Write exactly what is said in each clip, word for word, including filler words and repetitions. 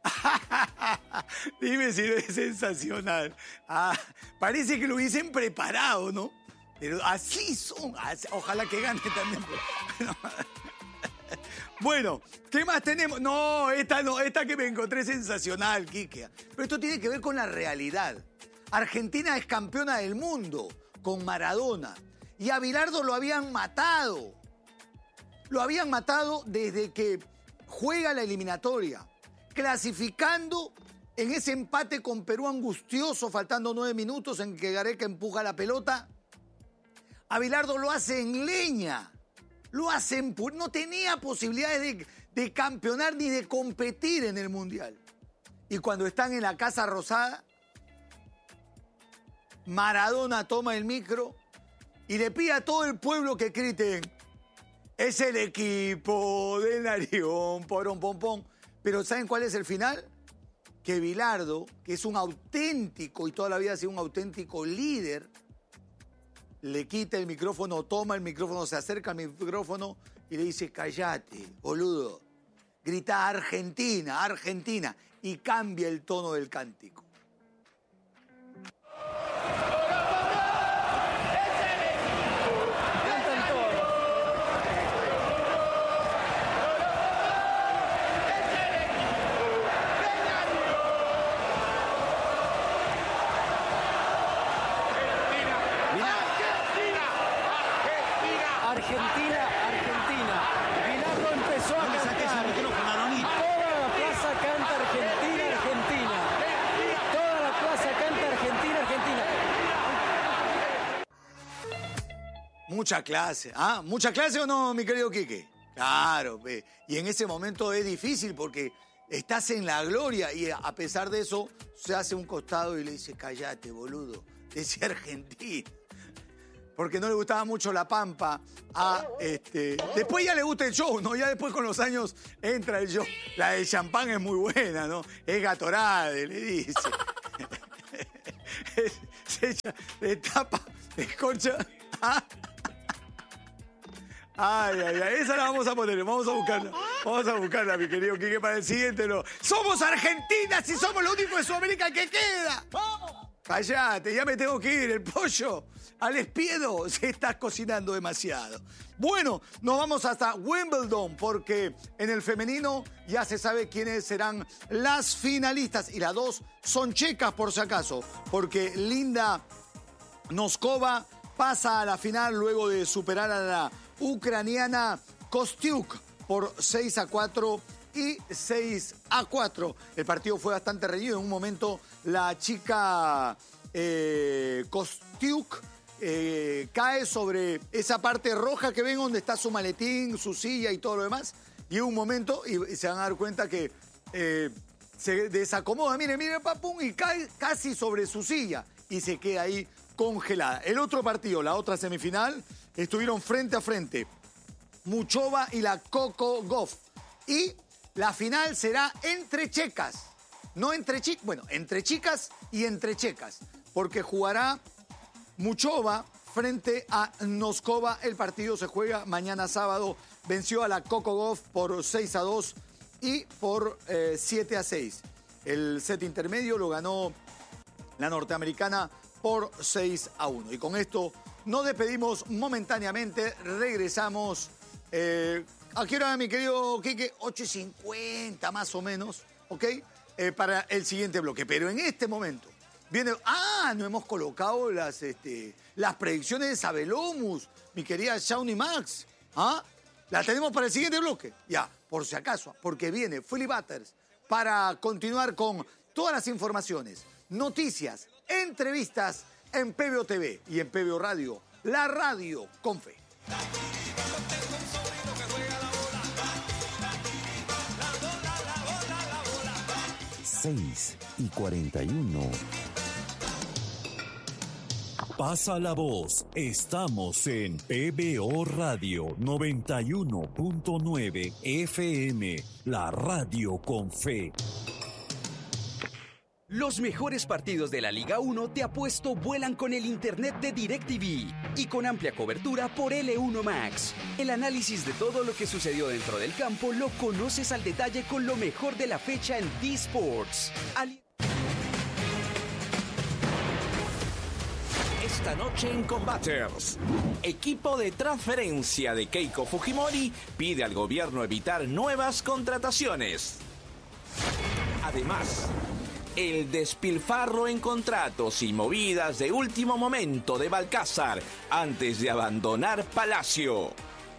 Dime si no es sensacional. Ah, parece que lo hubiesen preparado, ¿no? Pero así son. Así, ojalá que gane también. Bueno, ¿qué más tenemos? No, esta no, esta que me encontré es sensacional, Quique. Pero esto tiene que ver con la realidad. Argentina es campeona del mundo con Maradona. Y a Bilardo lo habían matado. Lo habían matado desde que juega la eliminatoria, clasificando en ese empate con Perú angustioso, faltando nueve minutos en que Gareca empuja la pelota. A Bilardo lo hace en leña, lo hace en... No tenía posibilidades de, de campeonar ni de competir en el Mundial. Y cuando están en la Casa Rosada, Maradona toma el micro y le pide a todo el pueblo que griten: es el equipo del Narigón, porón, pom, pom. Pero ¿saben cuál es el final? Que Bilardo, que es un auténtico y toda la vida ha sido un auténtico líder, le quita el micrófono, toma el micrófono, se acerca al micrófono y le dice: cállate, boludo. Grita Argentina, Argentina, y cambia el tono del cántico. Argentina, Argentina. Bilardo empezó a cantar. Y toda la plaza canta Argentina, Argentina. Toda la plaza canta Argentina, Argentina. Mucha clase. ¿Ah? ¿Mucha clase o no, mi querido Quique? Claro. Ve. Y en ese momento es difícil porque estás en la gloria y a pesar de eso se hace un costado y le dice: cállate, boludo. Decía Argentina. Porque no le gustaba mucho La Pampa a este... Después ya le gusta el show, ¿no? Ya después con los años entra el show. La de champán es muy buena, ¿no? Es Gatorade, le dice. Se echa, le tapa, le escorcha. Ay, ay, ay, esa la vamos a poner, vamos a buscarla. Vamos a buscarla, mi querido Quique, para el siguiente. No. ¡Somos argentinas y somos lo único de Sudamérica que queda! Cállate, ya me tengo que ir, el pollo al espiedo se está cocinando demasiado. Bueno, nos vamos hasta Wimbledon porque en el femenino ya se sabe quiénes serán las finalistas y las dos son checas por si acaso, porque Linda Noskova pasa a la final luego de superar a la ucraniana Kostiuk por seis a cuatro y seis a cuatro. El partido fue bastante reñido. En un momento la chica eh, Kostiuk eh, cae sobre esa parte roja que ven donde está su maletín, su silla y todo lo demás. Y en un momento, y, y se van a dar cuenta que eh, se desacomoda, miren, miren, papum, y cae casi sobre su silla y se queda ahí congelada. El otro partido, la otra semifinal, estuvieron frente a frente Muchova y la Coco Gauff. Y la final será entre checas, no entre chicas, bueno, entre chicas y entre checas, porque jugará Muchova frente a Noskova. El partido se juega mañana sábado. Venció a la Coco Gauff por seis a dos y por eh, siete a seis. El set intermedio lo ganó la norteamericana por seis a uno. Y con esto nos despedimos momentáneamente. Regresamos. Eh, ¿A qué hora, mi querido Quique? ocho y cincuenta más o menos, ¿ok? Eh, para el siguiente bloque. Pero en este momento viene... ¡Ah! No hemos colocado las, este, las predicciones de Sabelomus, mi querida Shawnee Max. ¿Ah? ¿La tenemos para el siguiente bloque? Ya, por si acaso, porque viene Philly Butters para continuar con todas las informaciones, noticias, entrevistas en P B O T V y en P B O Radio, la radio con fe. seis y cuarenta y uno. Pasa la voz. Estamos en P B O Radio noventa y uno punto nueve F M, la radio con fe. Los mejores partidos de la Liga uno de Apuesto vuelan con el internet de DirecTV. y con amplia cobertura por L uno Max. El análisis de todo lo que sucedió dentro del campo lo conoces al detalle con lo mejor de la fecha en D-Sports. Ali- Esta noche en Combaters, equipo de transferencia de Keiko Fujimori pide al gobierno evitar nuevas contrataciones. Además, el despilfarro en contratos y movidas de último momento de Balcázar antes de abandonar Palacio.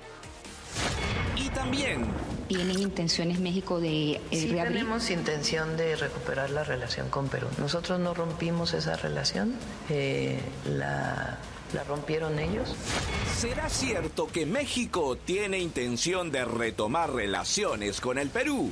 Y también... ¿Tienen intenciones México de eh, Sí, reabrir? tenemos intención de recuperar la relación con Perú. Nosotros no rompimos esa relación, eh, la, la rompieron ellos. ¿Será cierto que México tiene intención de retomar relaciones con el Perú?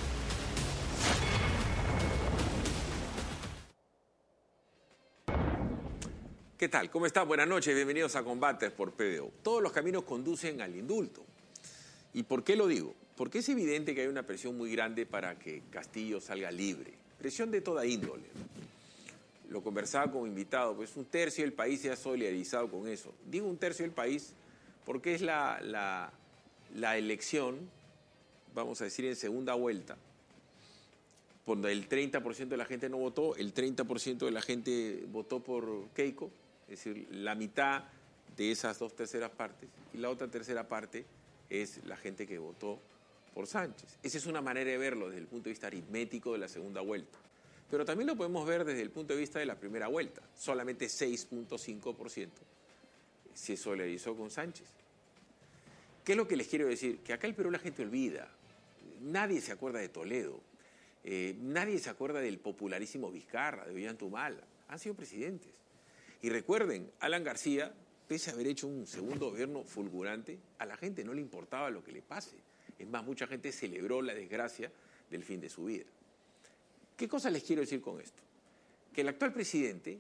¿Qué tal? ¿Cómo están? Buenas noches, bienvenidos a Combates por P B O. Todos los caminos conducen al indulto. ¿Y por qué lo digo? Porque es evidente que hay una presión muy grande para que Castillo salga libre. Presión de toda índole. Lo conversaba con un invitado, pues un tercio del país se ha solidarizado con eso. Digo un tercio del país porque es la, la, la elección, vamos a decir, en segunda vuelta, donde el treinta por ciento de la gente no votó, el treinta por ciento de la gente votó por Keiko, es decir, la mitad de esas dos terceras partes, y la otra tercera parte es la gente que votó por Sánchez. Esa es una manera de verlo desde el punto de vista aritmético de la segunda vuelta. Pero también lo podemos ver desde el punto de vista de la primera vuelta. Solamente seis punto cinco por ciento se solidarizó con Sánchez. ¿Qué es lo que les quiero decir? Que acá el Perú la gente olvida. Nadie se acuerda de Toledo. Eh, nadie se acuerda del popularísimo Vizcarra, de Ollantumala. Han sido presidentes. Y recuerden, Alan García, pese a haber hecho un segundo gobierno fulgurante, a la gente no le importaba lo que le pase. Es más, mucha gente celebró la desgracia del fin de su vida. ¿Qué cosa les quiero decir con esto? Que el actual presidente,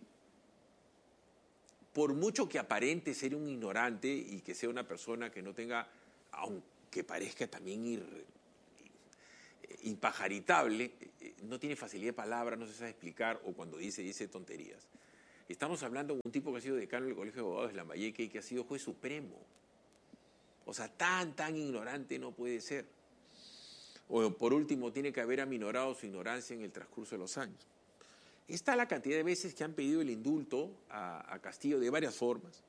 por mucho que aparente ser un ignorante y que sea una persona que no tenga, aunque parezca también ir, impajaritable, no tiene facilidad de palabra, no se sabe explicar, o cuando dice, dice tonterías. Estamos hablando de un tipo que ha sido decano del Colegio de Abogados de Lambayeque y que ha sido juez supremo. O sea, tan, tan ignorante no puede ser. O por último, tiene que haber aminorado su ignorancia en el transcurso de los años. Está la cantidad de veces que han pedido el indulto a, a Castillo de varias formas,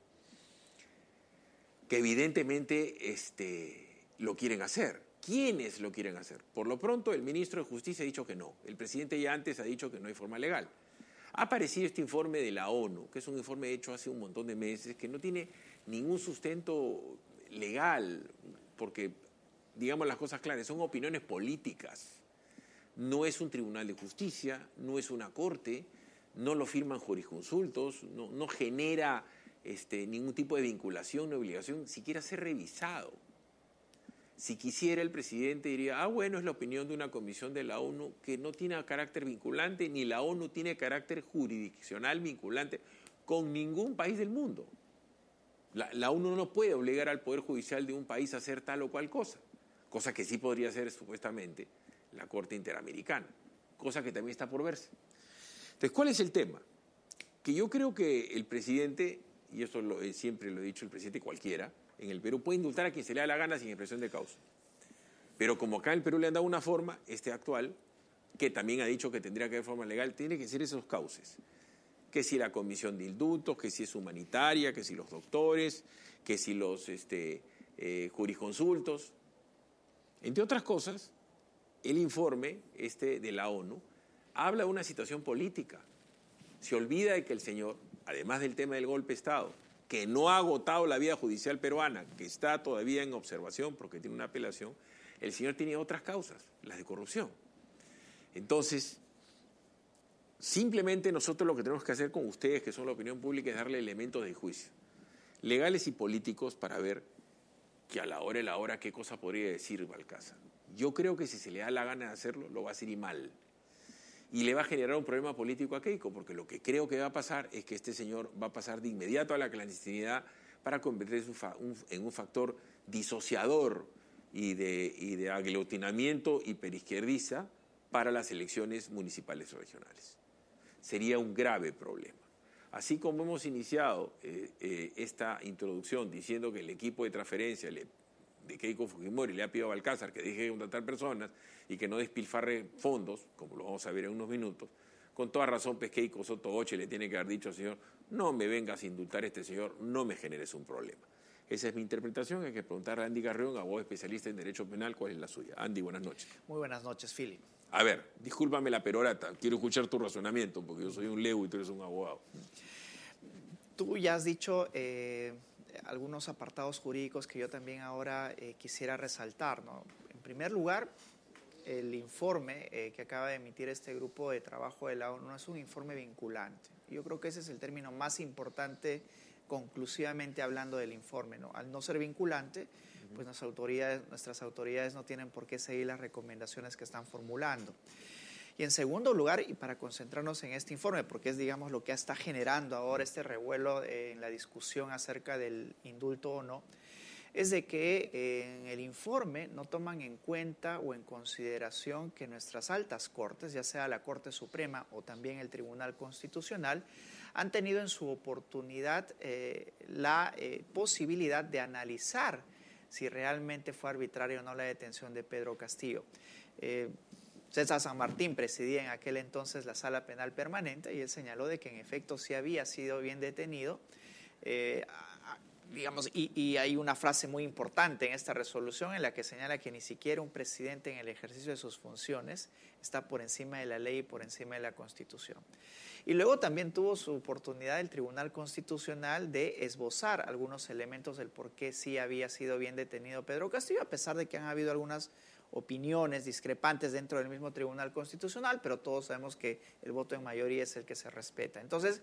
que evidentemente este, lo quieren hacer. ¿Quiénes lo quieren hacer? Por lo pronto, el ministro de Justicia ha dicho que no. El presidente ya antes ha dicho que no hay forma legal. Ha aparecido este informe de la ONU, que es un informe hecho hace un montón de meses, que no tiene ningún sustento legal, porque, digamos las cosas claras, son opiniones políticas. No es un tribunal de justicia, no es una corte, no lo firman jurisconsultos, no, no genera este, ningún tipo de vinculación ni obligación, siquiera ser revisado. Si quisiera, el presidente diría, ah, bueno, es la opinión de una comisión de la ONU que no tiene carácter vinculante, ni la ONU tiene carácter jurisdiccional vinculante con ningún país del mundo. La, la ONU no puede obligar al Poder Judicial de un país a hacer tal o cual cosa, cosa que sí podría hacer supuestamente la Corte Interamericana, cosa que también está por verse. Entonces, ¿cuál es el tema? Que yo creo que el presidente, y esto lo, eh, siempre lo he dicho, el presidente cualquiera, en el Perú puede indultar a quien se le da la gana sin expresión de causa. Pero como acá en el Perú le han dado una forma, este actual, que también ha dicho que tendría que haber forma legal, tiene que ser esos cauces. Que si la comisión de indultos, que si es humanitaria, que si los doctores, que si los este, eh, jurisconsultos. Entre otras cosas, el informe este de la ONU habla de una situación política. Se olvida de que el señor, además del tema del golpe de Estado, que no ha agotado la vía judicial peruana, que está todavía en observación porque tiene una apelación, el señor tiene otras causas, las de corrupción. Entonces, simplemente nosotros lo que tenemos que hacer con ustedes, que son la opinión pública, es darle elementos de juicio, legales y políticos, para ver que a la hora de la hora qué cosa podría decir Balcázar. Yo creo que si se le da la gana de hacerlo, lo va a hacer y mal. Y le va a generar un problema político a Keiko, porque lo que creo que va a pasar es que este señor va a pasar de inmediato a la clandestinidad para convertirse en un factor disociador y de, y de aglutinamiento hiperizquierdiza para las elecciones municipales o regionales. Sería un grave problema. Así como hemos iniciado eh, eh, esta introducción diciendo que el equipo de transferencia le, de Keiko Fujimori le ha pedido a Balcázar que deje de contratar personas y que no despilfarre fondos, como lo vamos a ver en unos minutos, con toda razón, pues Keiko Soto Oche le tiene que haber dicho al señor, no me vengas a indultar a este señor, no me generes un problema. Esa es mi interpretación, hay que preguntar a Andy Carrión, abogado especialista en Derecho Penal, cuál es la suya. Andy, buenas noches. Muy buenas noches, Philip. A ver, discúlpame la perorata, quiero escuchar tu razonamiento, porque yo soy un lego y tú eres un abogado. Tú ya has dicho eh, algunos apartados jurídicos que yo también ahora eh, quisiera resaltar, ¿no? En primer lugar, el informe eh, que acaba de emitir este grupo de trabajo de la ONU no es un informe vinculante. Yo creo que ese es el término más importante conclusivamente hablando del informe, ¿no? Al no ser vinculante, uh-huh. pues nuestras autoridades, nuestras autoridades no tienen por qué seguir las recomendaciones que están formulando. Y en segundo lugar, y para concentrarnos en este informe, porque es, digamos, lo que está generando ahora este revuelo eh, en la discusión acerca del indulto o no, es de que eh, en el informe no toman en cuenta o en consideración que nuestras altas cortes, ya sea la Corte Suprema o también el Tribunal Constitucional, han tenido en su oportunidad eh, la eh, posibilidad de analizar si realmente fue arbitraria o no la detención de Pedro Castillo. Eh, César San Martín presidía en aquel entonces la Sala Penal Permanente y él señaló de que en efecto sí había sido bien detenido. Eh, digamos, y, y hay una frase muy importante en esta resolución en la que señala que ni siquiera un presidente en el ejercicio de sus funciones está por encima de la ley y por encima de la Constitución. Y luego también tuvo su oportunidad el Tribunal Constitucional de esbozar algunos elementos del por qué sí había sido bien detenido Pedro Castillo, a pesar de que han habido algunas opiniones discrepantes dentro del mismo Tribunal Constitucional, pero todos sabemos que el voto en mayoría es el que se respeta. Entonces,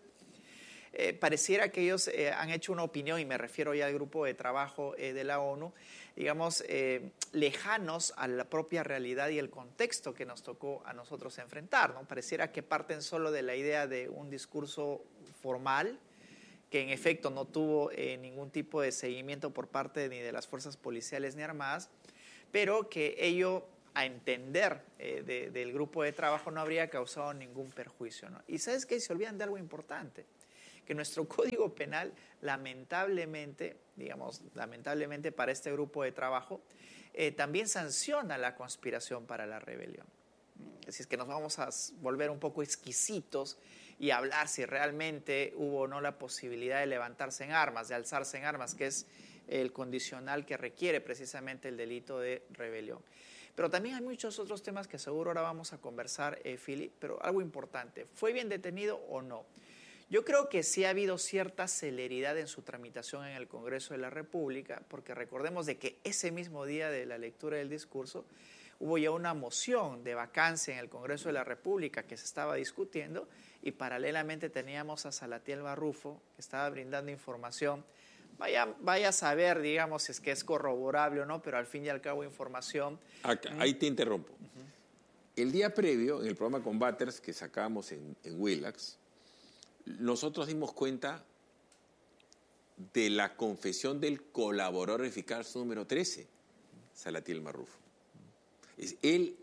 Eh, pareciera que ellos eh, han hecho una opinión, y me refiero ya al grupo de trabajo eh, de la ONU, digamos, eh, lejanos a la propia realidad y el contexto que nos tocó a nosotros enfrentar, ¿no? Pareciera que parten solo de la idea de un discurso formal, que en efecto no tuvo eh, ningún tipo de seguimiento por parte ni de las fuerzas policiales ni armadas, pero que ello, a entender eh, de, del grupo de trabajo, no habría causado ningún perjuicio, ¿no? Y ¿sabes qué? Se olvidan de algo importante, que nuestro Código Penal, lamentablemente, digamos, lamentablemente para este grupo de trabajo, eh, también sanciona la conspiración para la rebelión. Así es que nos vamos a volver un poco exquisitos y hablar si realmente hubo o no la posibilidad de levantarse en armas, de alzarse en armas, que es el condicional que requiere precisamente el delito de rebelión. Pero también hay muchos otros temas que seguro ahora vamos a conversar, eh, Philip, pero algo importante, ¿fue bien detenido o no? Yo creo que sí ha habido cierta celeridad en su tramitación en el Congreso de la República, porque recordemos de que ese mismo día de la lectura del discurso hubo ya una moción de vacancia en el Congreso de la República que se estaba discutiendo, y paralelamente teníamos a Salatiel Marrufo, que estaba brindando información. Vaya, vaya a saber, digamos, si es que es corroborable o no, pero al fin y al cabo información. Acá, ahí te interrumpo. Uh-huh. El día previo, en el programa Combaters que sacamos en, en Willax, nosotros dimos cuenta de la confesión del colaborador eficaz número trece, Salatiel Marrufo. Es él,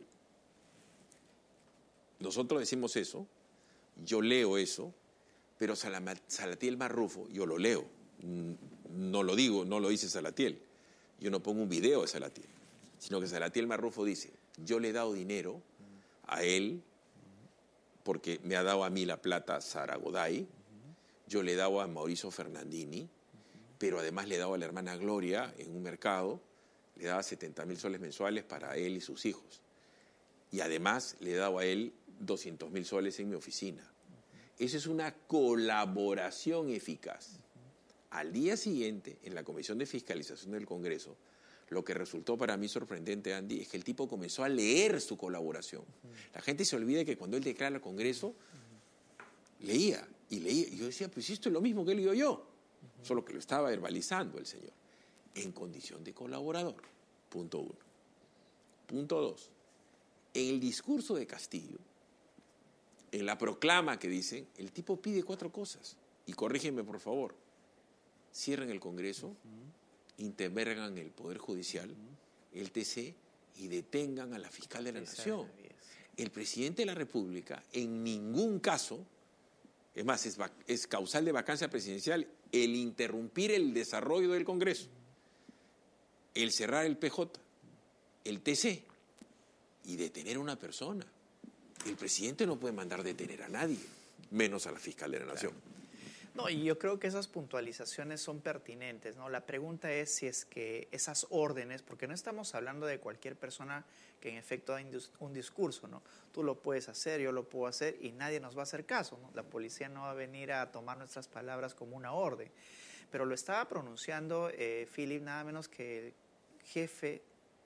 nosotros decimos eso, yo leo eso, pero Salatiel Marrufo, yo lo leo, no lo digo, no lo dice Salatiel, yo no pongo un video de Salatiel, sino que Salatiel Marrufo dice, yo le he dado dinero a él, porque me ha dado a mí la plata Sara Goday, uh-huh. yo le he dado a Mauricio Fernandini, uh-huh. pero además le he dado a la hermana Gloria en un mercado, le daba setenta mil soles mensuales para él y sus hijos. Y además le he dado a él doscientos mil soles en mi oficina. Uh-huh. Eso es una colaboración eficaz. Uh-huh. Al día siguiente, en la Comisión de Fiscalización del Congreso, lo que resultó para mí sorprendente, Andy, es que el tipo comenzó a leer su colaboración. Uh-huh. La gente se olvida que cuando él declara al Congreso, uh-huh. leía y leía. Y yo decía, pues esto es lo mismo que he leído yo, uh-huh. solo que lo estaba verbalizando el señor, en condición de colaborador. Punto uno. Punto dos. En el discurso de Castillo, en la proclama que dicen, el tipo pide cuatro cosas. Y corrígeme, por favor. Cierren el Congreso, uh-huh. intervengan el Poder Judicial, uh-huh. el T C, y detengan a la fiscal de la Nación. El presidente de la República en ningún caso Es más, es, es causal de vacancia presidencial el interrumpir el desarrollo del Congreso, el cerrar el P J, el T C y detener a una persona. El presidente no puede mandar detener a nadie, menos a la fiscal de la Nación. Claro. No, y yo creo que esas puntualizaciones son pertinentes, ¿no? La pregunta es si es que esas órdenes, porque no estamos hablando de cualquier persona que en efecto da un discurso, ¿no? Tú lo puedes hacer, yo lo puedo hacer y nadie nos va a hacer caso, ¿no? La policía no va a venir a tomar nuestras palabras como una orden. Pero lo estaba pronunciando, eh, Philip, nada menos que el jefe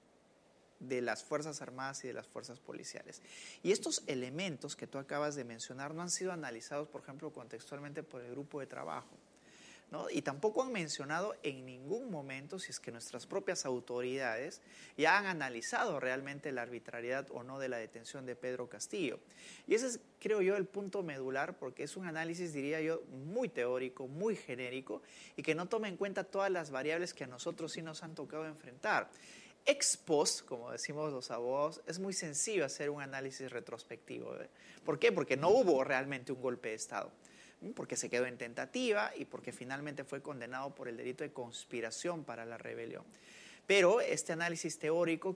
de las Fuerzas Armadas y de las Fuerzas Policiales. Y estos elementos que tú acabas de mencionar no han sido analizados, por ejemplo, contextualmente por el grupo de trabajo, ¿no? Y tampoco han mencionado en ningún momento si es que nuestras propias autoridades ya han analizado realmente la arbitrariedad o no de la detención de Pedro Castillo. Y ese es, creo yo, el punto medular, porque es un análisis, diría yo, muy teórico, muy genérico, y que no toma en cuenta todas las variables que a nosotros sí nos han tocado enfrentar. Ex post, como decimos los abogados, es muy sencillo hacer un análisis retrospectivo. ¿eh? ¿Por qué? Porque no hubo realmente un golpe de Estado, porque se quedó en tentativa y porque finalmente fue condenado por el delito de conspiración para la rebelión. Pero este análisis teórico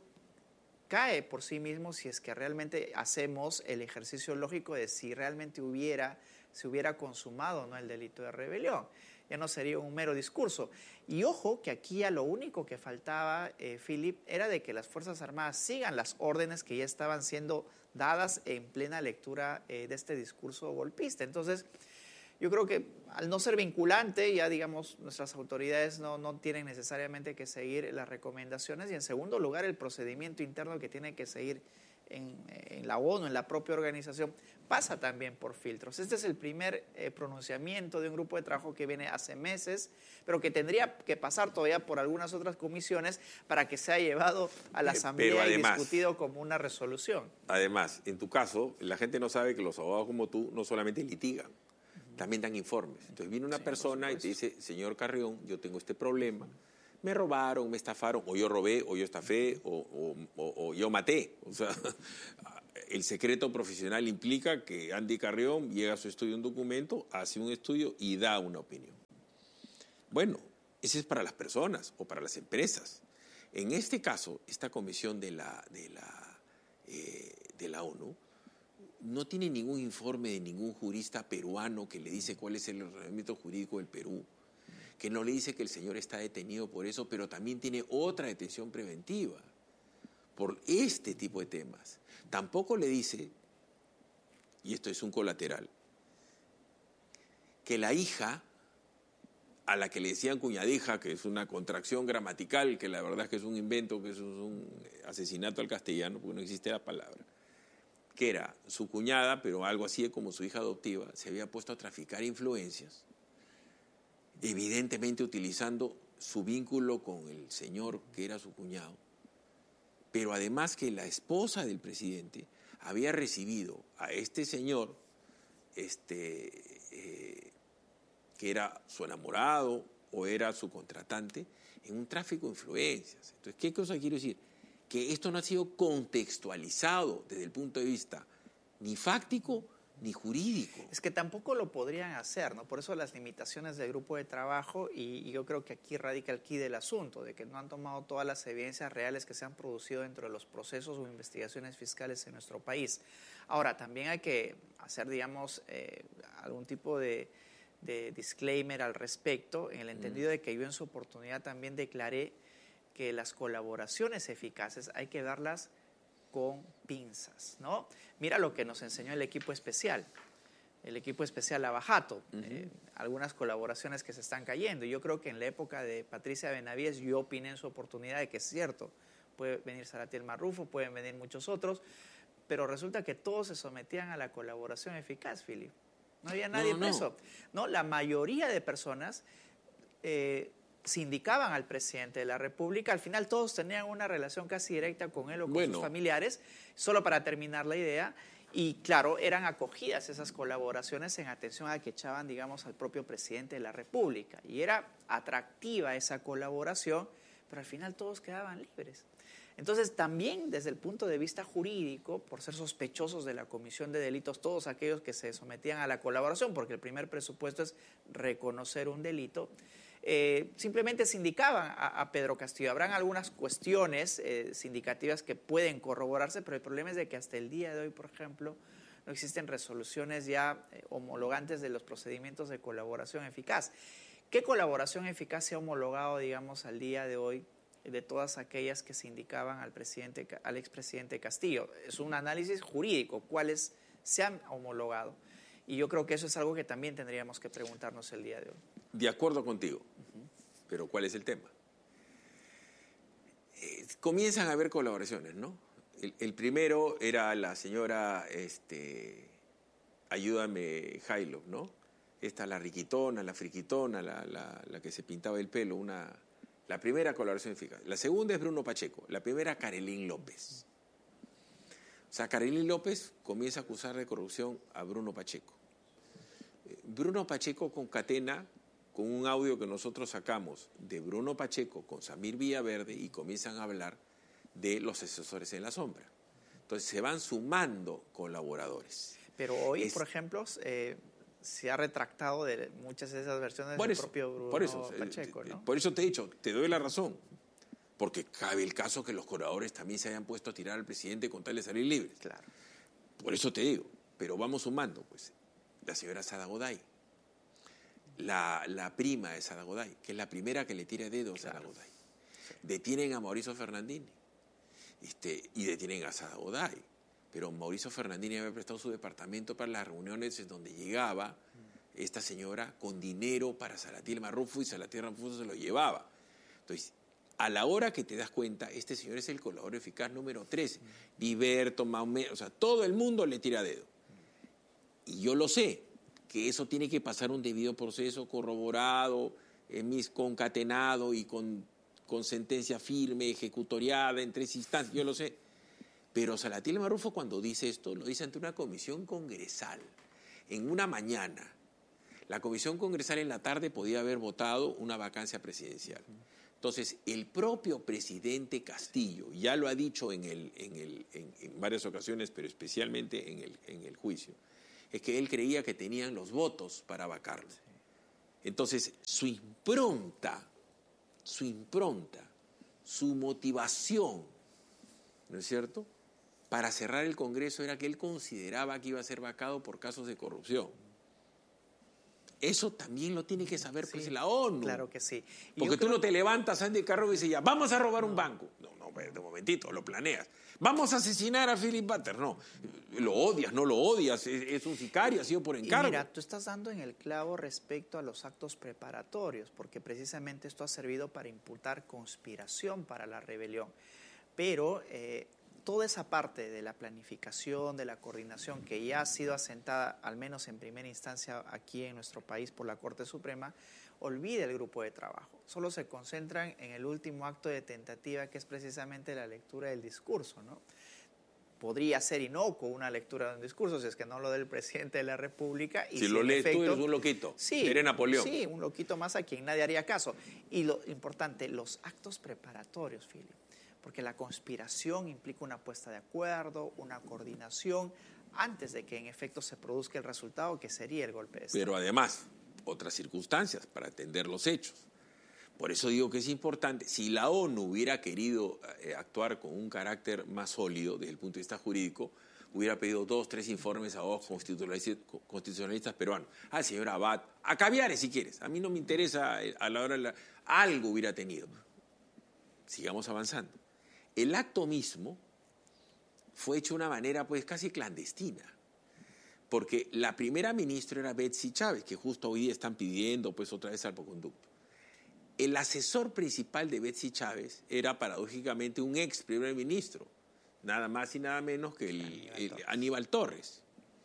cae por sí mismo si es que realmente hacemos el ejercicio lógico de si realmente hubiera, se hubiera consumado, ¿no?, el delito de rebelión. Ya no sería un mero discurso. Y ojo que aquí ya lo único que faltaba, eh, Philip, era de que las Fuerzas Armadas sigan las órdenes que ya estaban siendo dadas en plena lectura eh, de este discurso golpista. Entonces, yo creo que al no ser vinculante, ya digamos, nuestras autoridades no, no tienen necesariamente que seguir las recomendaciones. Y en segundo lugar, el procedimiento interno que tiene que seguir en, en la ONU, en la propia organización, pasa también por filtros. Este es el primer eh, pronunciamiento de un grupo de trabajo que viene hace meses, pero que tendría que pasar todavía por algunas otras comisiones para que sea llevado a la Asamblea además, y discutido como una resolución. Además, en tu caso, la gente no sabe que los abogados como tú no solamente litigan, uh-huh. también dan informes. Entonces viene una sí, persona y te dice, señor Carrión, yo tengo este problema, me robaron, me estafaron, o yo robé, o yo estafé, o, o, o, o yo maté. O sea, el secreto profesional implica que Andy Carrión llega a su estudio un documento, hace un estudio y da una opinión. Bueno, ese es para las personas o para las empresas. En este caso, esta comisión de la, de la, eh, de la ONU no tiene ningún informe de ningún jurista peruano que le dice cuál es el ordenamiento jurídico del Perú, que no le dice que el señor está detenido por eso, pero también tiene otra detención preventiva por este tipo de temas. Tampoco le dice, y esto es un colateral, que la hija, a la que le decían cuñadija, que es una contracción gramatical, que la verdad es que es un invento, que es un asesinato al castellano, porque no existe la palabra, que era su cuñada, pero algo así como su hija adoptiva, se había puesto a traficar influencias, evidentemente utilizando su vínculo con el señor que era su cuñado, pero además que la esposa del presidente había recibido a este señor, este, eh, que era su enamorado o era su contratante, en un tráfico de influencias. Entonces, ¿qué cosa quiero decir? Que esto no ha sido contextualizado desde el punto de vista ni fáctico ni jurídico. Es que tampoco lo podrían hacer, ¿no? Por eso las limitaciones del grupo de trabajo, y, y yo creo que aquí radica el quid del asunto, de que no han tomado todas las evidencias reales que se han producido dentro de los procesos o investigaciones fiscales en nuestro país. Ahora, también hay que hacer, digamos, eh, algún tipo de, de disclaimer al respecto, en el entendido mm. de que yo en su oportunidad también declaré que las colaboraciones eficaces hay que darlas con pinzas, ¿no? Mira lo que nos enseñó el equipo especial, el equipo especial Lavajato, uh-huh. eh, algunas colaboraciones que se están cayendo. Yo creo que en la época de Patricia Benavides yo opiné en su oportunidad de que es cierto, puede venir Salatiel Marrufo, pueden venir muchos otros, pero resulta que todos se sometían a la colaboración eficaz, Philip. No había nadie no, preso. No. no, la mayoría de personas eh, sindicaban al presidente de la República. Al final todos tenían una relación casi directa con él o con bueno. sus familiares, solo para terminar la idea. Y claro, eran acogidas esas colaboraciones en atención a que echaban, digamos, al propio presidente de la República. Y era atractiva esa colaboración, pero al final todos quedaban libres. Entonces, también desde el punto de vista jurídico, por ser sospechosos de la comisión de delitos, todos aquellos que se sometían a la colaboración, porque el primer presupuesto es reconocer un delito, eh, simplemente se indicaban a, a Pedro Castillo. Habrán algunas cuestiones eh, sindicativas que pueden corroborarse, pero el problema es de que hasta el día de hoy, por ejemplo, no existen resoluciones ya eh, homologantes de los procedimientos de colaboración eficaz. ¿Qué colaboración eficaz se ha homologado, digamos, al día de hoy de todas aquellas que se indicaban al presidente, al expresidente Castillo? Es un análisis jurídico, cuáles se han homologado. Y yo creo que eso es algo que también tendríamos que preguntarnos el día de hoy. De acuerdo contigo, uh-huh. Pero ¿cuál es el tema? Eh, comienzan a haber colaboraciones, ¿no? El, el primero era la señora, este, ayúdame, Jailo, ¿no? Esta, la riquitona, la friquitona, la, la, la que se pintaba el pelo, una... La primera, colaboración eficaz. La segunda es Bruno Pacheco. La primera, Carolín López. O sea, Carolín López comienza a acusar de corrupción a Bruno Pacheco. Bruno Pacheco concatena con un audio que nosotros sacamos de Bruno Pacheco con Samir Villaverde y comienzan a hablar de los asesores en la sombra. Entonces se van sumando colaboradores. Pero hoy, es, por ejemplo, eh, se ha retractado de muchas de esas versiones del eso, propio Bruno por eso, Pacheco, ¿no? Por eso te he dicho, te doy la razón. Porque cabe el caso que los colaboradores también se hayan puesto a tirar al presidente con tal de salir libres. Claro. Por eso te digo, pero vamos sumando, pues. La señora Sada Goday, la, la prima de Sada Goday, que es la primera que le tira dedo a Sada Claro. Goday. Detienen a Mauricio Fernandini este, y detienen a Sada Goday. Pero Mauricio Fernandini había prestado su departamento para las reuniones en donde llegaba esta señora con dinero para Salatiel Marrufo y Salatiel Marrufo se lo llevaba. Entonces, a la hora que te das cuenta, este señor es el colaborador eficaz número trece. Viverto, Maumé, o sea, todo el mundo le tira dedo. Y yo lo sé, que eso tiene que pasar un debido proceso corroborado, eh, concatenado y con, con sentencia firme, ejecutoriada en tres instancias, yo lo sé. Pero Salatiel Marrufo cuando dice esto, lo dice ante una comisión congresal, en una mañana. La comisión congresal en la tarde podía haber votado una vacancia presidencial. Entonces, el propio presidente Castillo, ya lo ha dicho en, el, en, el, en, en varias ocasiones, pero especialmente en el, en el juicio, es que él creía que tenían los votos para vacarlo. Entonces, su impronta, su impronta, su motivación, ¿no es cierto?, para cerrar el Congreso era que él consideraba que iba a ser vacado por casos de corrupción. Eso también lo tiene que saber Sí, pues la ONU. Claro que sí. Y Porque yo tú creo- no te levantas, Andy Carro y dices ya, vamos a robar un banco. No, no, de momentito, lo planeas. Vamos a asesinar a Philip Butter. No, lo odias, no lo odias, es, es un sicario, ha sido por Y encargo. mira, tú estás dando en el clavo respecto a los actos preparatorios, porque precisamente esto ha servido para imputar conspiración para la rebelión. Pero eh, toda esa parte de la planificación, de la coordinación, que ya ha sido asentada, al menos en primera instancia aquí en nuestro país por la Corte Suprema, olvida el grupo de trabajo. Solo se concentran en el último acto de tentativa, que es precisamente la lectura del discurso, ¿no? Podría ser inocuo una lectura de un discurso, si es que no lo del presidente de la República. Y si, si lo en lees tú, efecto- eres un loquito. Sí, Eres Napoleón. Sí, un loquito más a quien nadie haría caso. Y lo importante, los actos preparatorios, Philip, porque la conspiración implica una puesta de acuerdo, una coordinación, antes de que en efecto se produzca el resultado que sería el golpe de Estado. Pero además, otras circunstancias para atender los hechos. Por eso digo que es importante, si la ONU hubiera querido eh, actuar con un carácter más sólido desde el punto de vista jurídico, hubiera pedido dos, tres informes a vos constitucionalistas, constitucionalistas peruanos, al señor Abad, a Caviares si quieres, a mí no me interesa eh, a la hora de la, algo hubiera tenido. Sigamos avanzando. El acto mismo fue hecho de una manera pues casi clandestina, porque la primera ministra era Betsy Chávez, que justo hoy día están pidiendo pues otra vez salvoconducto. El asesor principal de Betsy Chávez era paradójicamente un ex primer ministro, nada más y nada menos que el, Aníbal el Torres. Aníbal Torres.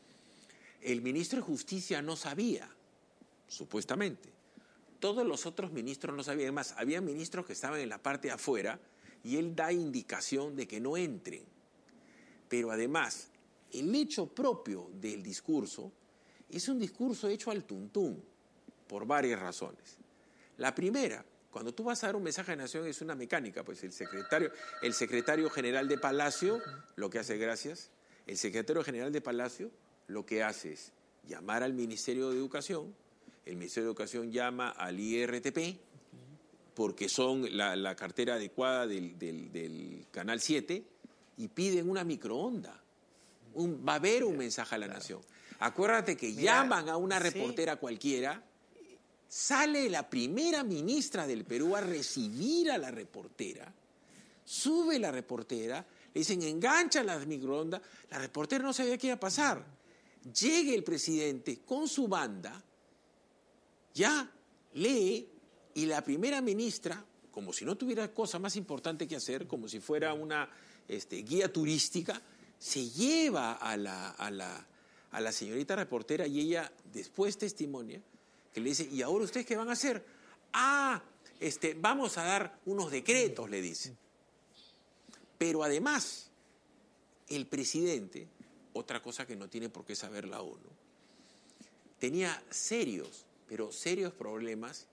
El ministro de Justicia no sabía, supuestamente. Todos los otros ministros no sabían. Además, había ministros que estaban en la parte de afuera y él da indicación de que no entren. Pero además, el hecho propio del discurso es un discurso hecho al tuntún, por varias razones. La primera, Cuando tú vas a dar un mensaje de nación es una mecánica, pues el secretario, el secretario general de Palacio lo que hace, gracias, el secretario general de Palacio lo que hace es llamar al Ministerio de Educación, el Ministerio de Educación llama al I R T P, porque son la, la cartera adecuada del, del, del Canal siete, y piden una microonda. Un, va a haber un mensaje a la claro. nación. Acuérdate que Mira, llaman a una reportera sí. cualquiera, sale la primera ministra del Perú a recibir a la reportera, sube la reportera, le dicen engancha las microondas, la reportera no sabía qué iba a pasar. Llega el presidente con su banda, ya lee, y la primera ministra, como si no tuviera cosa más importante que hacer, como si fuera una este, guía turística, se lleva a la, a, la, a la señorita reportera y ella después testimonia que le dice, ¿y ahora ustedes qué van a hacer? Ah, este, vamos a dar unos decretos, le dice. Pero además, el presidente, otra cosa que no tiene por qué saber la ONU, tenía serios, pero serios problemas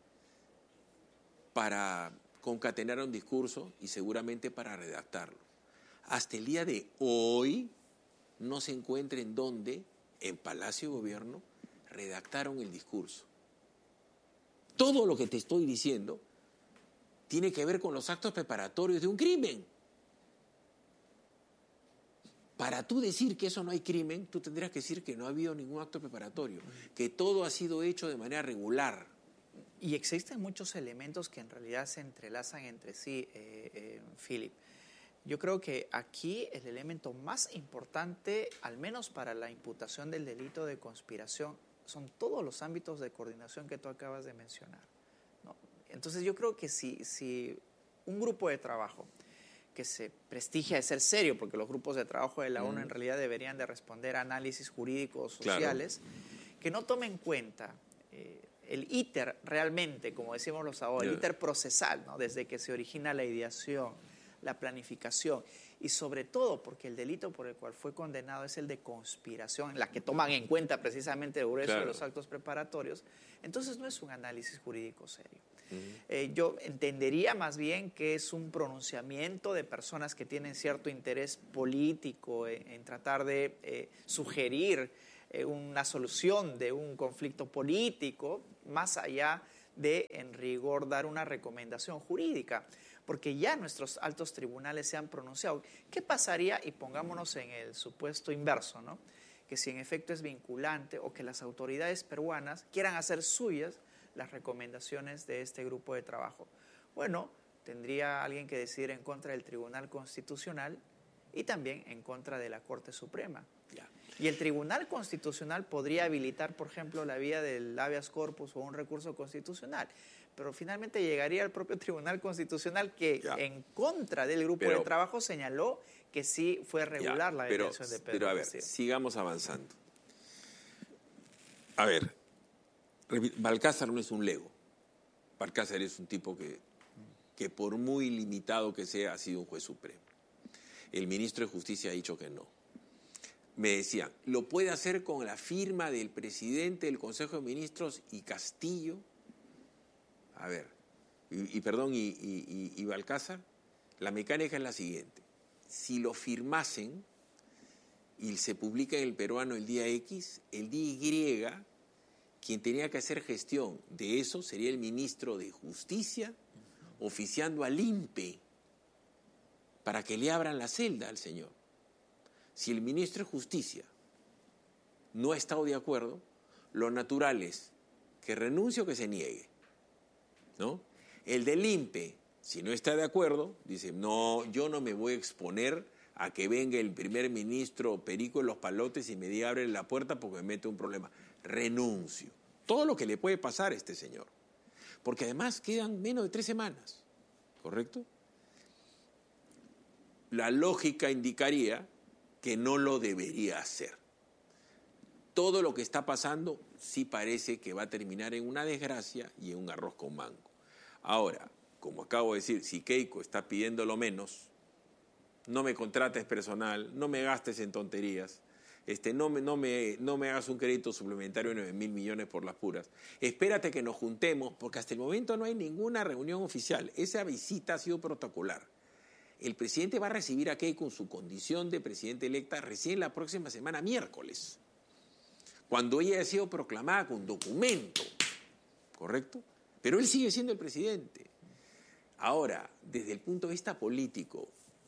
para concatenar un discurso y seguramente para redactarlo. Hasta el día de hoy no se encuentra en dónde, en Palacio de Gobierno, redactaron el discurso. Todo lo que te estoy diciendo tiene que ver con los actos preparatorios de un crimen. Para tú decir que eso no hay crimen, tú tendrías que decir que no ha habido ningún acto preparatorio, que todo ha sido hecho de manera regular. Y existen muchos elementos que en realidad se entrelazan entre sí, eh, eh, Philip. Yo creo que aquí el elemento más importante, al menos para la imputación del delito de conspiración, son todos los ámbitos de coordinación que tú acabas de mencionar, ¿no? Entonces yo creo que si, si un grupo de trabajo que se prestigia de ser serio, porque los grupos de trabajo de la ONU mm. en realidad deberían de responder a análisis jurídicos sociales, claro. que no tomen en cuenta eh, el íter realmente, como decimos los abogados, yeah. el íter procesal, ¿no? Desde que se origina la ideación, la planificación, y sobre todo porque el delito por el cual fue condenado es el de conspiración, la que toman en cuenta precisamente el grueso claro. de los actos preparatorios, entonces no es un análisis jurídico serio. Uh-huh. Eh, yo entendería más bien que es un pronunciamiento de personas que tienen cierto interés político en, en tratar de eh, sugerir eh, una solución de un conflicto político, más allá de, en rigor, dar una recomendación jurídica, porque ya nuestros altos tribunales se han pronunciado. ¿Qué pasaría, y pongámonos en el supuesto inverso, ¿no? Que si en efecto es vinculante o que las autoridades peruanas quieran hacer suyas las recomendaciones de este grupo de trabajo? Bueno, tendría alguien que decidir en contra del Tribunal Constitucional y también en contra de la Corte Suprema. Ya. Y el Tribunal Constitucional podría habilitar, por ejemplo, la vía del habeas corpus o un recurso constitucional, pero finalmente llegaría al propio Tribunal Constitucional que ya. en contra del grupo pero, de trabajo señaló que sí fue regular ya, la detención de Pedro Pero a ver, Castillo. Sigamos avanzando. A ver, Balcázar no es un lego. Balcázar es un tipo que, que por muy limitado que sea, ha sido un juez supremo. El ministro de Justicia ha dicho que no. Me decían, ¿lo puede hacer con la firma del presidente del Consejo de Ministros y Castillo? A ver, y, y perdón, y, y, y Balcázar, la mecánica es la siguiente. Si lo firmasen y se publica en el peruano el día X, el día Y, quien tenía que hacer gestión de eso sería el ministro de Justicia, oficiando al I N P E para que le abran la celda al señor. Si el ministro de Justicia no ha estado de acuerdo, lo natural es que renuncie o que se niegue, ¿no? El del I N P E, si no está de acuerdo, dice, no, yo no me voy a exponer a que venga el primer ministro Perico en los Palotes y me diga abre la puerta porque me mete un problema. Renuncio. Todo lo que le puede pasar a este señor. Porque además quedan menos de tres semanas, ¿correcto? La lógica indicaría que no lo debería hacer. Todo lo que está pasando sí parece que va a terminar en una desgracia y en un arroz con mango. Ahora, como acabo de decir, si Keiko está pidiendo lo menos, no me contrates personal, no me gastes en tonterías, Este, no, me, no, me, no me hagas un crédito suplementario de nueve mil millones por las puras. Espérate que nos juntemos, porque hasta el momento no hay ninguna reunión oficial. Esa visita ha sido protocolar. El presidente va a recibir a Keiko en su condición de presidente electa recién la próxima semana, miércoles, cuando ella ha sido proclamada con documento, ¿correcto? Pero él sigue siendo el presidente. Ahora, desde el punto de vista político,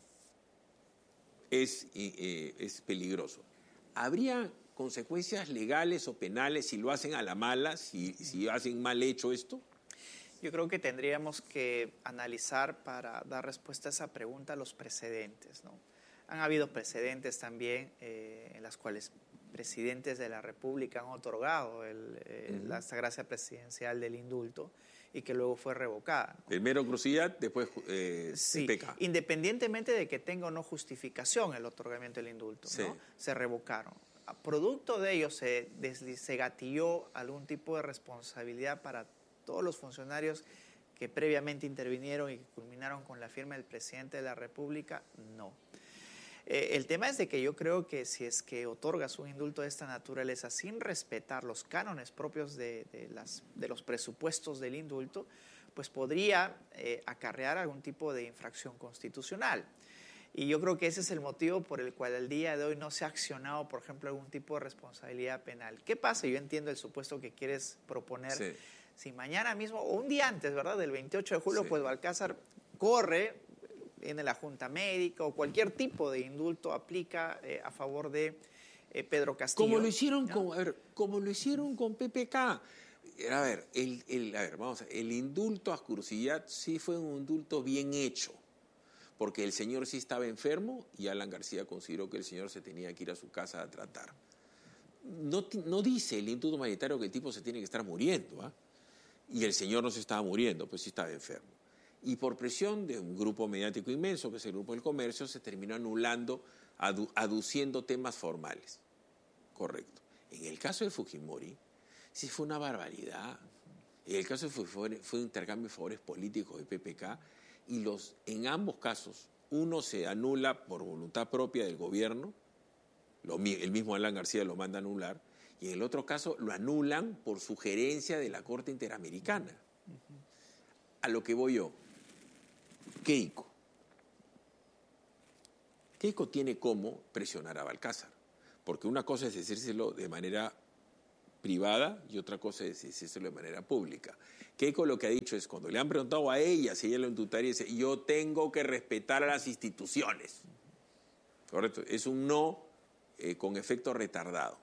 es, eh, es peligroso. ¿Habría consecuencias legales o penales si lo hacen a la mala, si, si hacen mal hecho esto? Yo creo que tendríamos que analizar para dar respuesta a esa pregunta los precedentes, ¿no? Han habido precedentes también eh, en las cuales presidentes de la República han otorgado el, eh, uh-huh. la gracia presidencial del indulto y que luego fue revocada, ¿no? Primero Crucillat, después eh, sí, P K. Independientemente de que tenga o no justificación el otorgamiento del indulto, sí. ¿no? Se revocaron. A producto de ello se, se gatilló algún tipo de responsabilidad para todos los funcionarios que previamente intervinieron y que culminaron con la firma del presidente de la República. No. Eh, el tema es de que yo creo que si es que otorgas un indulto de esta naturaleza sin respetar los cánones propios de, de, las, de los presupuestos del indulto, pues podría eh, acarrear algún tipo de infracción constitucional. Y yo creo que ese es el motivo por el cual al día de hoy no se ha accionado, por ejemplo, algún tipo de responsabilidad penal. ¿Qué pasa? Yo entiendo el supuesto que quieres proponer. Sí. Si mañana mismo, o un día antes, ¿verdad?, del veintiocho de julio, sí. pues Balcázar corre, viene la Junta Médica o cualquier tipo de indulto aplica eh, a favor de eh, Pedro Castillo. Como lo hicieron, ¿no? con, a ver, como lo hicieron con P P K. A ver, el, el, a ver, vamos a ver, el indulto a Crucillat sí fue un indulto bien hecho, porque el señor sí estaba enfermo y Alan García consideró que el señor se tenía que ir a su casa a tratar. No, no dice el indulto humanitario que el tipo se tiene que estar muriendo, ¿ah? ¿eh? Y el señor no se estaba muriendo, pues sí estaba enfermo. Y por presión de un grupo mediático inmenso, que es el Grupo del Comercio, se terminó anulando, adu- aduciendo temas formales. Correcto. En el caso de Fujimori, sí fue una barbaridad. En el caso de Fujimori fue un intercambio de favores políticos de P P K, y los, en ambos casos, uno se anula por voluntad propia del gobierno, lo, el mismo Alan García lo manda a anular, y en el otro caso lo anulan por sugerencia de la Corte Interamericana. Uh-huh. A lo que voy yo, Keiko. Keiko tiene cómo presionar a Balcázar, porque una cosa es decírselo de manera privada y otra cosa es decírselo de manera pública. Keiko lo que ha dicho es, cuando le han preguntado a ella si ella lo indultaría, dice, yo tengo que respetar a las instituciones. Correcto, es un no eh, con efecto retardado.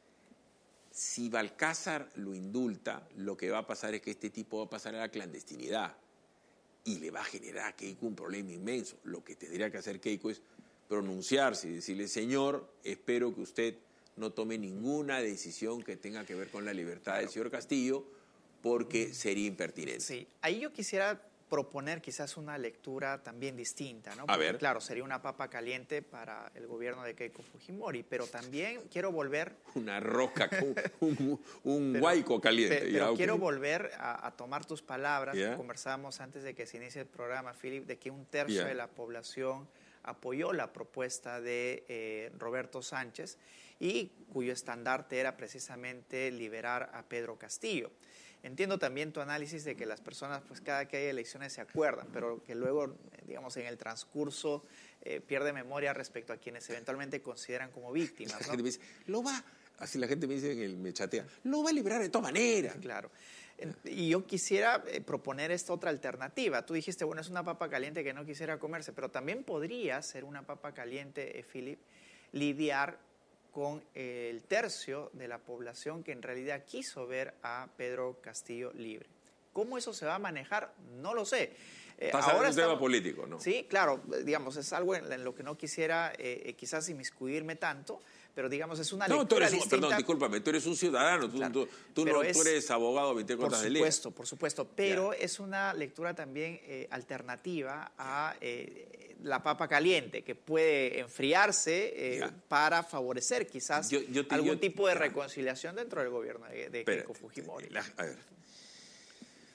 Si Balcázar lo indulta, lo que va a pasar es que este tipo va a pasar a la clandestinidad y le va a generar a Keiko un problema inmenso. Lo que tendría que hacer Keiko es pronunciarse y decirle, señor, espero que usted no tome ninguna decisión que tenga que ver con la libertad claro. del señor Castillo, porque sería impertinente. Sí, ahí yo quisiera proponer quizás una lectura también distinta, ¿no? A Porque, ver. Claro, sería una papa caliente para el gobierno de Keiko Fujimori, pero también quiero volver... Una roca, un, un, un pero, huaico caliente. Pero, ya, pero okay. quiero volver a, a tomar tus palabras, yeah. que conversábamos antes de que se inicie el programa, Philip, de que un tercio yeah. de la población apoyó la propuesta de eh, Roberto Sánchez y cuyo estandarte era precisamente liberar a Pedro Castillo. Entiendo también tu análisis de que las personas, pues cada que hay elecciones se acuerdan, pero que luego, digamos, en el transcurso eh, pierde memoria respecto a quienes eventualmente consideran como víctimas, ¿no? La gente me dice, lo va, así la gente me dice, en el, me chatea, lo va a liberar de todas maneras. Claro. Y yo quisiera eh, proponer esta otra alternativa. Tú dijiste, bueno, es una papa caliente que no quisiera comerse, pero también podría ser una papa caliente, eh, Philip, lidiar con el tercio de la población que en realidad quiso ver a Pedro Castillo libre. ¿Cómo eso se va a manejar? No lo sé. Eh, Pasa ahora un estamos, tema político, ¿no? Sí, claro, digamos, es algo en, en lo que no quisiera eh, quizás inmiscuirme tanto, pero digamos, es una no, lectura tú eres distinta. Un, perdón, discúlpame, tú eres un ciudadano, tú, claro, tú, tú, no, es, tú eres abogado veinticuatro horas de ley. Por supuesto, por supuesto, pero yeah. es una lectura también eh, alternativa a eh, la papa caliente, que puede enfriarse eh, yeah. para favorecer quizás yo, yo te, algún yo, tipo de yeah. reconciliación dentro del gobierno de, de Keiko Fujimori. La, a ver.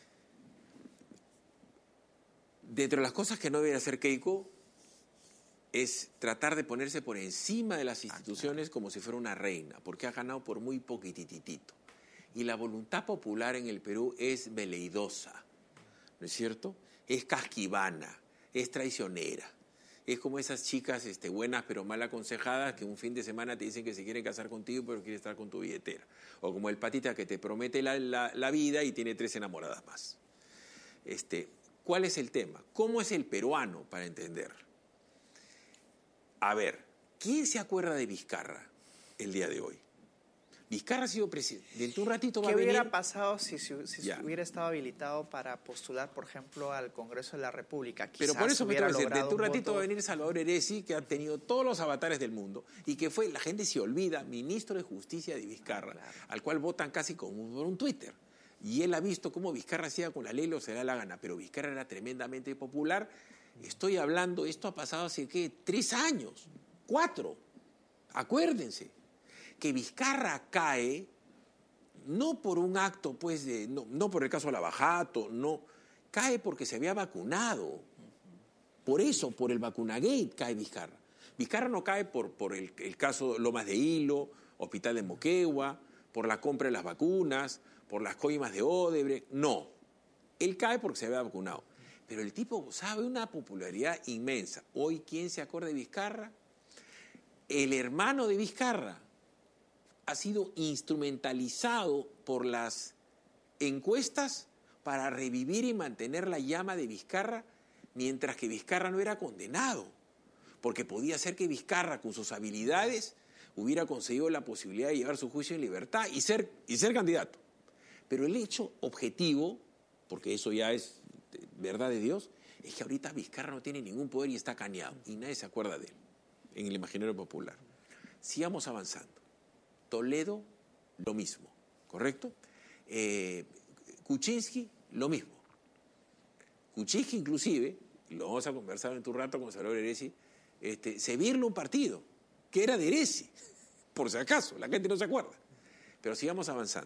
Dentro de las cosas que no debería hacer Keiko, es tratar de ponerse por encima de las instituciones como si fuera una reina, porque ha ganado por muy poquititito. Y la voluntad popular en el Perú es veleidosa, ¿no es cierto? Es casquivana, es traicionera. Es como esas chicas este, buenas pero mal aconsejadas que un fin de semana te dicen que se quieren casar contigo pero quieren estar con tu billetera. O como el patita que te promete la, la, la vida y tiene tres enamoradas más. Este, ¿cuál es el tema? ¿Cómo es el peruano para entender? A ver, ¿quién se acuerda de Vizcarra el día de hoy? Vizcarra ha sido presidente. Dentro de un ratito va a ¿Qué venir... hubiera pasado si, si, si Ya. hubiera estado habilitado para postular, por ejemplo, al Congreso de la República? Pero Quizás por eso me hubiera tengo que decir, logrado dentro de un un ratito voto. va a venir Salvador Heresi, que ha tenido todos los avatares del mundo, y que fue, la gente se olvida, ministro de Justicia de Vizcarra, Claro. al cual votan casi como por un Twitter. Y él ha visto cómo Vizcarra hacía con la ley, lo se da la gana, pero Vizcarra era tremendamente popular. Estoy hablando, esto ha pasado hace, ¿qué? Tres años, cuatro. Acuérdense que Vizcarra cae no por un acto, pues, de, no, no por el caso Lavajato, no, cae porque se había vacunado. Por eso, por el vacunagate cae Vizcarra. Vizcarra no cae por, por el, el caso Lomas de Hilo, Hospital de Moquegua, por la compra de las vacunas, por las coimas de Odebrecht, no. Él cae porque se había vacunado. Pero el tipo gozaba de una popularidad inmensa. Hoy, ¿quién se acuerda de Vizcarra? El hermano de Vizcarra ha sido instrumentalizado por las encuestas para revivir y mantener la llama de Vizcarra, mientras que Vizcarra no era condenado, porque podía ser que Vizcarra, con sus habilidades, hubiera conseguido la posibilidad de llevar su juicio en libertad y ser, y ser candidato. Pero el hecho objetivo, porque eso ya es verdad de Dios, es que ahorita Vizcarra no tiene ningún poder y está caneado, y nadie se acuerda de él en el imaginario popular. Sigamos avanzando. Toledo, lo mismo, ¿correcto? Eh, Kuczynski, lo mismo. Kuczynski, inclusive, y lo vamos a conversar en tu rato con Salvador Heresi, este, se virla un partido que era de Heresi, por si acaso, la gente no se acuerda. Pero sigamos avanzando.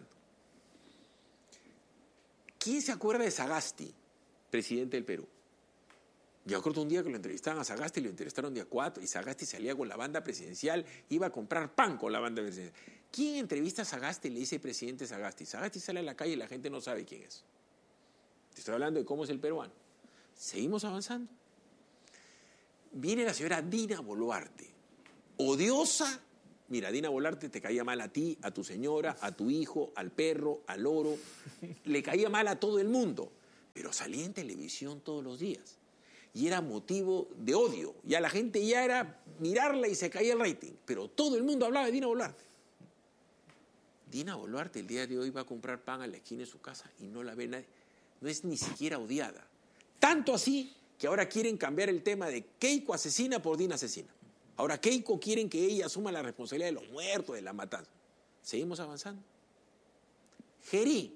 ¿Quién se acuerda de Sagasti, presidente del Perú? Yo acuerdo un día que lo entrevistaban a Sagasti, lo entrevistaron día cuatro, y Sagasti salía con la banda presidencial, iba a comprar pan con la banda presidencial. ¿Quién entrevista a Sagasti y le dice presidente Sagasti? Sagasti sale a la calle y la gente no sabe quién es. Te estoy hablando de cómo es el peruano. Seguimos avanzando. Viene la señora Dina Boluarte, odiosa. Mira, Dina Boluarte te caía mal a ti, a tu señora, a tu hijo, al perro, al loro. Le caía mal a todo el mundo, pero salía en televisión todos los días. Y era motivo de odio. Ya la gente ya era mirarla y se caía el rating. Pero todo el mundo hablaba de Dina Boluarte. Dina Boluarte el día de hoy va a comprar pan a la esquina de su casa y no la ve nadie. No es ni siquiera odiada. Tanto así que ahora quieren cambiar el tema de Keiko asesina por Dina asesina. Ahora Keiko quieren que ella asuma la responsabilidad de los muertos, de la matanza. Seguimos avanzando. Gerí.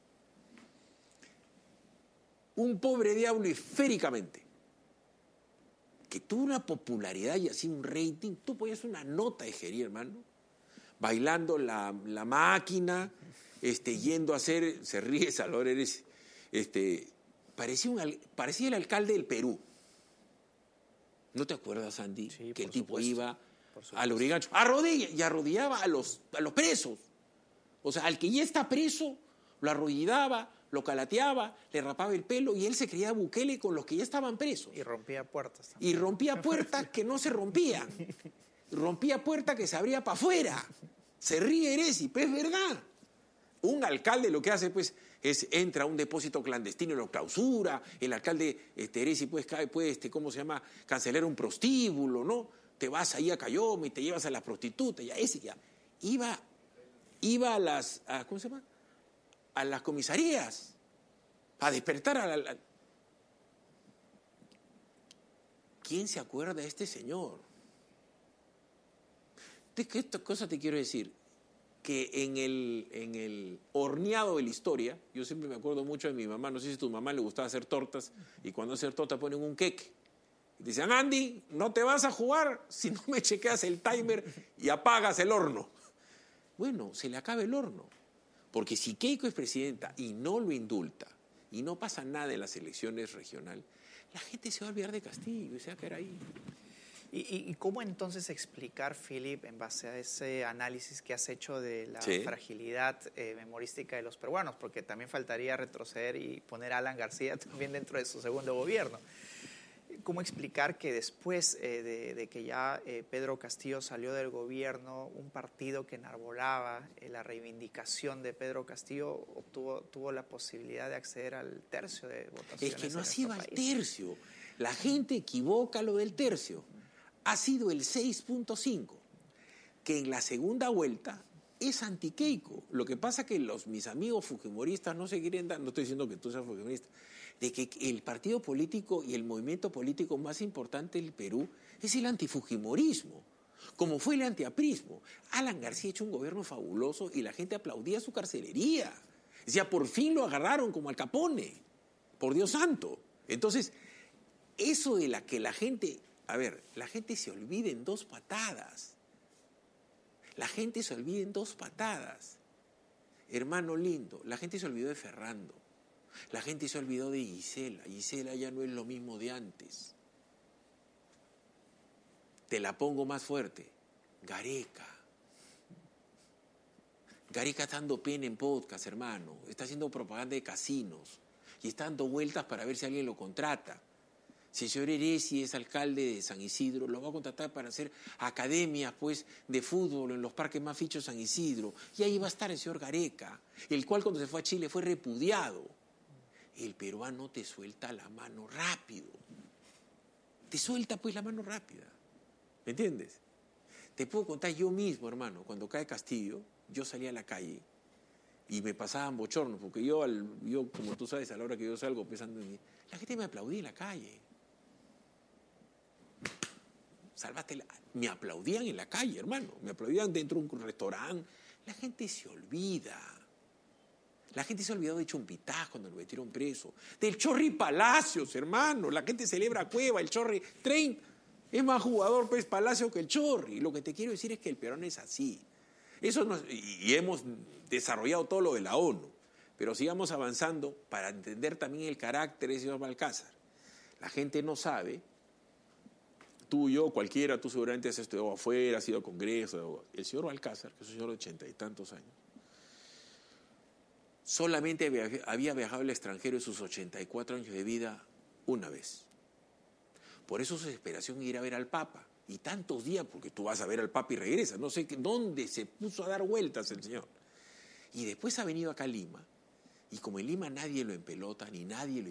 Un pobre diablo esféricamente, que tuvo una popularidad y así un rating. Tú podías una nota de Gerí, hermano, bailando la, la máquina, este, yendo a hacer, se ríe Salvador Heresi, este, parecía, un, parecía el alcalde del Perú. ¿No te acuerdas, Andy? Sí, que el por tipo supuesto, iba por supuesto. al Lurigancho, arrodilla, y arrodillaba a los, a los presos. O sea, al que ya está preso, lo arrodillaba, lo calateaba, le rapaba el pelo y él se creía Bukele con los que ya estaban presos. Y rompía puertas también. Y rompía puertas que no se rompían. Rompía puertas que se abría para afuera. Se ríe Heresi, pues es verdad. Un alcalde lo que hace, pues, es entra a un depósito clandestino y lo clausura. El alcalde este, Heresi, pues, cae, pues, este, ¿cómo se llama? Cancelar un prostíbulo, ¿no? Te vas ahí a Cayoma y te llevas a las prostitutas. Ya, ese ya. Iba, iba a las, a, ¿cómo se llama? A las comisarías, a despertar a la, la... ¿Quién se acuerda de este señor? ¿De qué esta cosa te quiero decir? Que en el, en el horneado de la historia, yo siempre me acuerdo mucho de mi mamá, no sé si a tu mamá le gustaba hacer tortas, y cuando hacer torta ponen un queque. Y dicen, Andy, no te vas a jugar si no me chequeas el timer y apagas el horno. Bueno, se le acaba el horno. Porque si Keiko es presidenta y no lo indulta y no pasa nada en las elecciones regionales, la gente se va a olvidar de Castillo y se va a quedar ahí. ¿Y, y, y cómo entonces explicar, Philip, en base a ese análisis que has hecho de la sí. fragilidad eh, memorística de los peruanos? Porque también faltaría retroceder y poner a Alan García también dentro de su segundo gobierno. ¿Cómo explicar que después eh, de, de que ya eh, Pedro Castillo salió del gobierno, un partido que enarbolaba eh, la reivindicación de Pedro Castillo obtuvo tuvo la posibilidad de acceder al tercio de votaciones? Es que no ha sido al tercio. La gente equivoca lo del tercio. Ha sido el seis punto cinco, que en la segunda vuelta es anti-Keiko. Lo que pasa es que los, mis amigos fujimoristas no se quieren dar, no estoy diciendo que tú seas fujimorista, de que el partido político y el movimiento político más importante del Perú es el antifujimorismo, como fue el antiaprismo. Alan García ha hecho un gobierno fabuloso y la gente aplaudía su carcelería. Decía, por fin lo agarraron como Al Capone, por Dios santo. Entonces, eso de la que la gente... A ver, la gente se olvida en dos patadas. La gente se olvida en dos patadas. Hermano lindo, la gente se olvidó de Ferrando. La gente se olvidó de Gisela. Gisela ya no es lo mismo de antes. Te la pongo más fuerte. Gareca. Gareca está dando pena en podcast, hermano. Está haciendo propaganda de casinos. Y está dando vueltas para ver si alguien lo contrata. Si el señor Heresi es alcalde de San Isidro, lo va a contratar para hacer academias pues, de fútbol en los parques más fichos de San Isidro. Y ahí va a estar el señor Gareca, el cual cuando se fue a Chile fue repudiado. El peruano te suelta la mano rápido. Te suelta pues la mano rápida. ¿Me entiendes? Te puedo contar yo mismo, hermano, cuando cae Castillo, yo salía a la calle y me pasaban bochornos, porque yo, al, yo como tú sabes, a la hora que yo salgo pensando en mí, la gente me aplaudía en la calle. Salvaste la... Me aplaudían en la calle, hermano. Me aplaudían dentro de un restaurante. La gente se olvida. La gente se ha olvidado de Chumpitaz cuando lo metieron preso. Del Chorri Palacios, hermano. La gente celebra Cueva, el Chorri. Trein es más jugador, pues, Palacio que el Chorri. Lo que te quiero decir es que el peruano es así. Eso no es... Y hemos desarrollado todo lo de la ONU. Pero sigamos avanzando para entender también el carácter del señor Balcázar. La gente no sabe... Tú, yo, cualquiera, tú seguramente has estudiado afuera, has ido a congresos. El señor Balcázar, que es un señor de ochenta y tantos años, solamente había viajado al extranjero en sus ochenta y cuatro años de vida una vez. Por eso su desesperación ir a ver al Papa. Y tantos días, porque tú vas a ver al Papa y regresas. No sé dónde se puso a dar vueltas el señor. Y después ha venido acá a Lima. Y como en Lima nadie lo empelota, ni nadie lo